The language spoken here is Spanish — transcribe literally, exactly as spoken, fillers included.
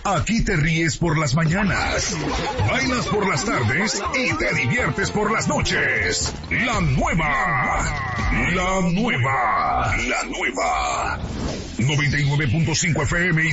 Aquí te ríes por las mañanas, bailas por las tardes y te diviertes por las noches. La nueva, la nueva, la nueva. noventa y nueve punto cinco F M y